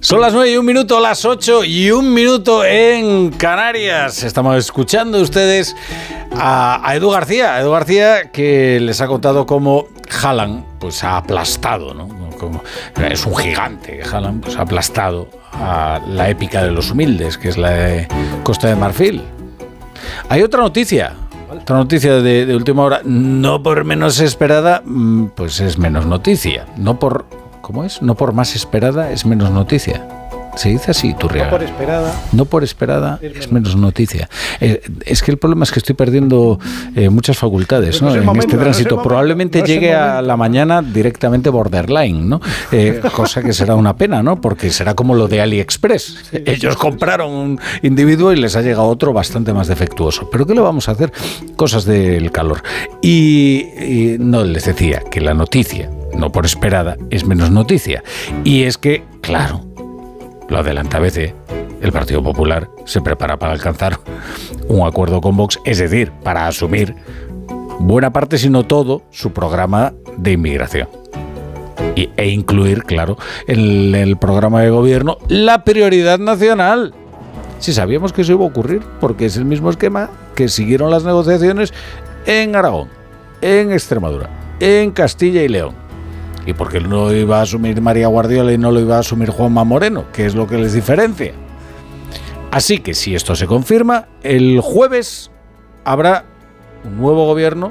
Son las 9:01, las 8:01 en Canarias. Estamos escuchando ustedes a Edu García. Edu García, que les ha contado cómo Haaland pues, ha aplastado, ¿no? Como, es un gigante. Haaland pues, ha aplastado a la épica de los humildes, que es la de Costa de Marfil. Hay otra noticia de última hora, no por menos esperada, pues es menos noticia. ¿Cómo es? No por más esperada es menos noticia. Se dice así, Iturriaga. No por esperada es menos noticia. Es que el problema es que estoy perdiendo muchas facultades, ¿no? En este tránsito. Probablemente llegue a la mañana directamente borderline, ¿no? Cosa que será una pena, ¿no? Porque será como lo de AliExpress. Sí, ellos compraron un individuo y les ha llegado otro bastante más defectuoso. ¿Pero qué le vamos a hacer? Cosas del calor. Y no, les decía que la noticia, no por esperada, es menos noticia. Y es que, claro, lo adelanta ABC, el Partido Popular se prepara para alcanzar un acuerdo con Vox, es decir, para asumir buena parte, si no todo, su programa de inmigración. E incluir, claro, en el programa de gobierno la prioridad nacional. Si sabíamos que eso iba a ocurrir, porque es el mismo esquema que siguieron las negociaciones en Aragón, en Extremadura, en Castilla y León. ¿Y por qué no lo iba a asumir María Guardiola y no lo iba a asumir Juanma Moreno? ¿Qué es lo que les diferencia? Así que si esto se confirma, el jueves habrá un nuevo gobierno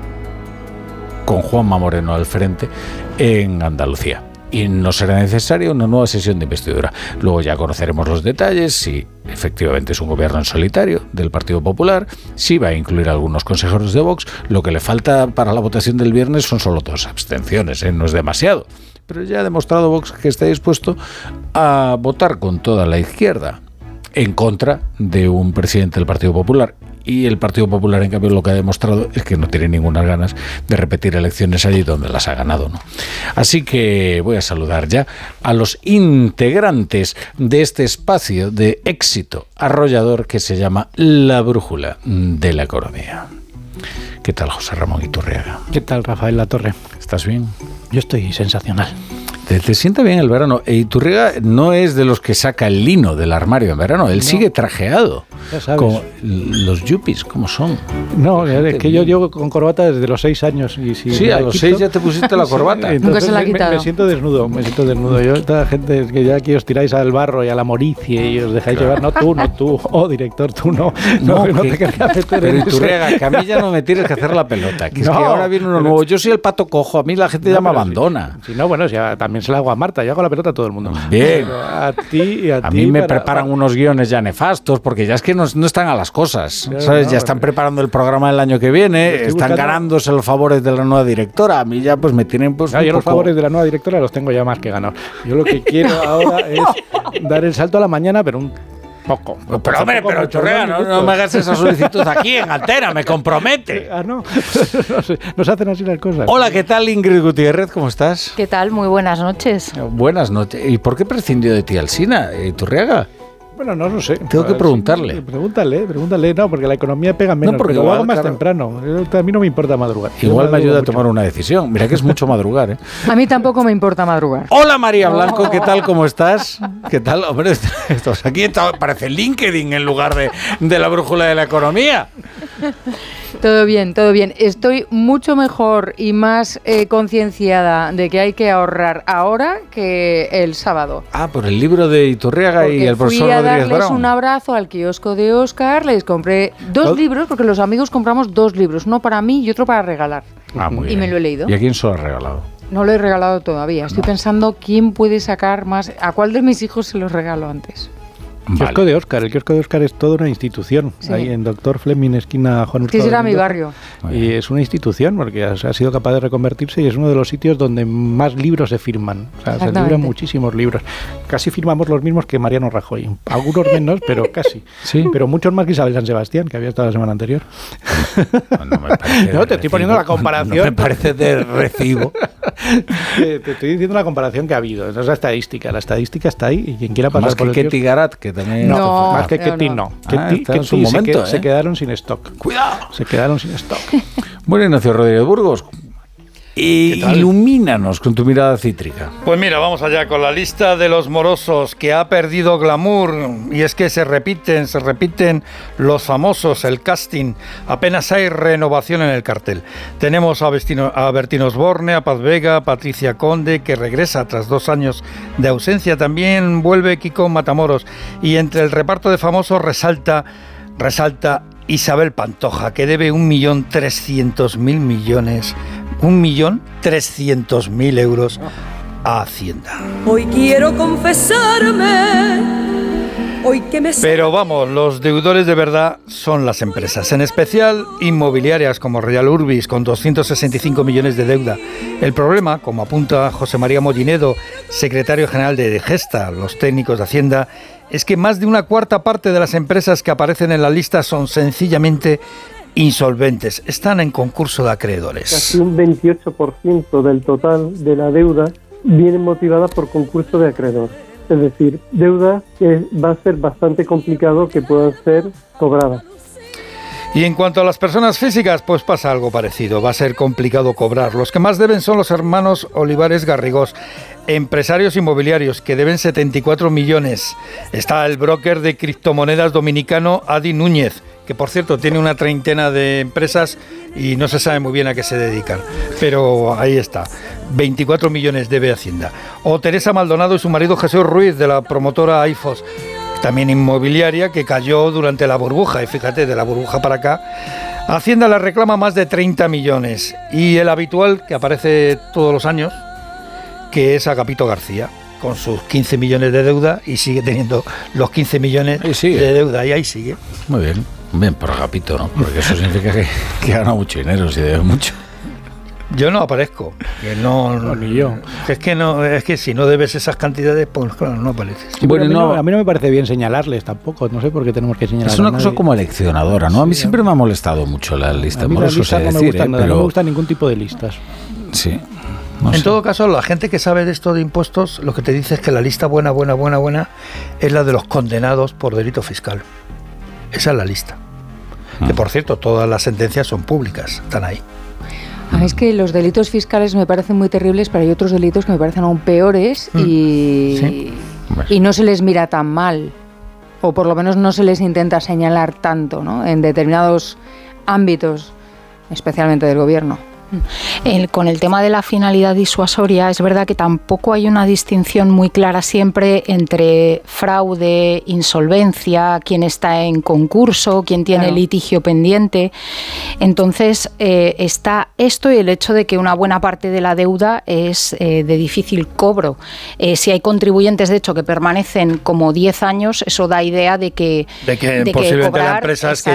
con Juanma Moreno al frente en Andalucía. Y no será necesaria una nueva sesión de investidura. Luego ya conoceremos los detalles, si efectivamente es un gobierno en solitario del Partido Popular, si va a incluir a algunos consejeros de Vox. Lo que le falta para la votación del viernes son solo 2 abstenciones, no es demasiado. Pero ya ha demostrado Vox que está dispuesto a votar con toda la izquierda en contra de un presidente del Partido Popular. Y el Partido Popular, en cambio, lo que ha demostrado es que no tiene ninguna ganas de repetir elecciones allí donde las ha ganado, ¿no? Así que voy a saludar ya a los integrantes de este espacio de éxito arrollador que se llama La Brújula de la Economía. ¿Qué tal, José Ramón Iturriaga? ¿Qué tal, Rafael Latorre? ¿Estás bien? Yo estoy sensacional. ¿Te sienta bien el verano? Iturriaga no es de los que saca el lino del armario en verano. Él sigue trajeado. Ya sabes. Como los yuppies, ¿cómo son? No, es que yo llevo con corbata desde los 6 años. Y si sí, a los 6 ya te pusiste la corbata. Sí, nunca se la ha quitado. Me siento desnudo. Yo, toda gente que ya aquí os tiráis al barro y a la moricie y os dejáis llevar. No tú. Oh, director, tú no. No te querías meter pero en Iturriaga, que a mí ya no me tienes que hacer la pelota. Que es que ahora viene uno nuevo. Yo soy el pato cojo. A mí la gente ya me abandona. Si no, bueno, ya también se la hago a Marta. Yo hago la pelota a todo el mundo. Bien. A ti y a ti. A mí me preparan unos guiones ya nefastos porque ya es que no están a las cosas. ¿Sabes? Ya están preparando el programa del año que viene. Están ganándose los favores de la nueva directora. A mí ya pues me tienen pues yo los favores de la nueva directora los tengo ya más que ganados. Yo lo que quiero ahora es dar el salto a la mañana, pero un poco. Pero hombre, pero Chorrea, no me hagas esa solicitud aquí en Altera, me compromete. No. Nos hacen así las cosas. Hola, ¿qué tal, Ingrid Gutiérrez? ¿Cómo estás? ¿Qué tal? Muy buenas noches. Buenas noches. ¿Y por qué prescindió de ti Alsina, Iturriaga? Bueno, no lo sé. Tengo que preguntarle. Pregúntale. No, porque la economía pega menos. No, porque lo hago más temprano. A mí no me importa madrugar. Igual me ayuda a tomar una decisión. Mira que es mucho madrugar, ¿eh? A mí tampoco me importa madrugar. Hola, María Blanco, ¿qué tal? ¿Cómo estás? ¿Qué tal? Hombre, estos aquí parece LinkedIn en lugar de la brújula de la economía. Todo bien. Estoy mucho mejor y más concienciada de que hay que ahorrar ahora que el sábado. Ah, por el libro de Iturriaga. Porque y el profesor Rodríguez Brown. Fui a darles un abrazo al kiosco de Óscar, les compré 2 libros, porque los amigos compramos 2 libros, uno para mí y otro para regalar. Muy bien. Me lo he leído. ¿Y a quién se lo has regalado? No lo he regalado todavía. Estoy pensando quién puede sacar más. ¿A cuál de mis hijos se los regalo antes? El kiosco de Óscar. El kiosco de Óscar es toda una institución. Sí. Ahí en Doctor Fleming, esquina Juan Hurtado. Sí, será mi barrio. Y es una institución porque ha sido capaz de reconvertirse y es uno de los sitios donde más libros se firman. O sea, se libran muchísimos libros. Casi firmamos los mismos que Mariano Rajoy. Algunos menos, pero casi. ¿Sí? Pero muchos más que Isabel San Sebastián, que había estado la semana anterior. No, te estoy poniendo la comparación. No me parece de recibo. Te estoy diciendo la comparación que ha habido. Esa es la estadística. La estadística está ahí y quien quiera pasar más por que Ketty Garat, que también no, más que Ketty no. Está en su momento, se quedaron sin stock. Cuidado. Se quedaron sin stock. Bueno, Ignacio Rodríguez Burgos. Ilumínanos con tu mirada cítrica. Pues mira, vamos allá con la lista de los morosos que ha perdido glamour, y es que se repiten los famosos, el casting, apenas hay renovación en el cartel. Tenemos a Bertín Osborne, a Paz Vega, a Patricia Conde, que regresa tras 2 años de ausencia, también vuelve Kiko Matamoros, y entre el reparto de famosos resalta Isabel Pantoja, que debe 1.300.000 euros a Hacienda. Hoy quiero confesarme, hoy que me... Pero vamos, los deudores de verdad son las empresas, en especial inmobiliarias como Real Urbis, con 265 millones de deuda. El problema, como apunta José María Mollinedo, secretario general de Gesta, los técnicos de Hacienda, es que más de 1/4 parte de las empresas que aparecen en la lista son sencillamente insolventes, están en concurso de acreedores. Casi un 28% del total de la deuda viene motivada por concurso de acreedores. Es decir, deuda que va a ser bastante complicado que puedan ser cobradas. Y en cuanto a las personas físicas, pues pasa algo parecido. Va a ser complicado cobrar. Los que más deben son los hermanos Olivares Garrigós, empresarios inmobiliarios, que deben 74 millones. Está el broker de criptomonedas dominicano Adi Núñez, que por cierto tiene una treintena de empresas y no se sabe muy bien a qué se dedican. Pero ahí está. 24 millones debe Hacienda. O Teresa Maldonado y su marido Jesús Ruiz, de la promotora AIFOS, también inmobiliaria, que cayó durante la burbuja, y fíjate, de la burbuja para acá, Hacienda le reclama más de 30 millones, y el habitual, que aparece todos los años, que es Agapito García, con sus 15 millones de deuda, y sigue teniendo los 15 millones de deuda, y ahí sigue. Muy bien por Agapito, ¿no? Porque eso significa que gana mucho dinero, si debe mucho. Yo no aparezco, que no, ni yo. Es que si no debes esas cantidades, pues claro, no apareces. Sí, bueno, a mí no me parece bien señalarles tampoco, no sé por qué tenemos que señalar. Es una cosa como eleccionadora, ¿no? A mí siempre me ha molestado mucho la lista. A mí las listas no me gustan nada, no me gusta ningún tipo de listas. Sí. En todo caso, la gente que sabe de esto de impuestos, lo que te dice es que la lista buena es la de los condenados por delito fiscal. Esa es la lista. Que por cierto, todas las sentencias son públicas, están ahí. Es que los delitos fiscales me parecen muy terribles, pero hay otros delitos que me parecen aún peores y no se les mira tan mal, o por lo menos no se les intenta señalar tanto, ¿no? En determinados ámbitos, especialmente del gobierno. Con el tema de la finalidad disuasoria, es verdad que tampoco hay una distinción muy clara siempre entre fraude, insolvencia, quién está en concurso, quién tiene litigio pendiente. Entonces, está esto y el hecho de que una buena parte de la deuda es de difícil cobro. Si hay contribuyentes, de hecho, que permanecen como 10 años, eso da idea de que posiblemente cobrar, la empresa es que